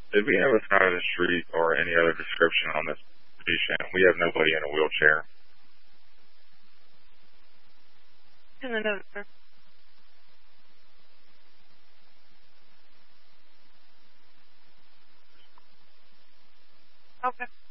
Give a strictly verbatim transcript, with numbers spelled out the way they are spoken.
Did we have a side of the street or any other description on this patient? We have nobody in a wheelchair. In the note, sir. Okay.